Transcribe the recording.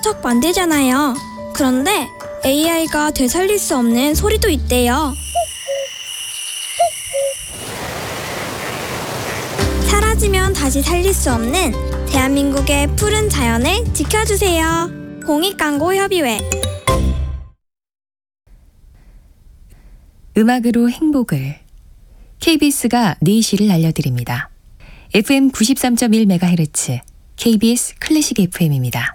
척 만들잖아요. 그런데 AI가 되살릴 수 없는 소리도 있대요. 사라지면 다시 살릴 수 없는 대한민국의 푸른 자연을 지켜주세요. 공익광고협의회. 음악으로 행복을. KBS가 4시를 알려드립니다. FM 93.1MHz KBS 클래식 FM입니다.